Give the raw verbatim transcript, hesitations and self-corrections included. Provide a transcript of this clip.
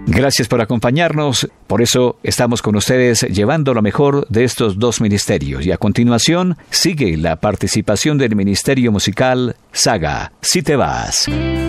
Gracias por acompañarnos. Por eso estamos con ustedes llevando lo mejor de estos dos ministerios. Y a continuación sigue la participación del Ministerio Musical Saga, Si te vas.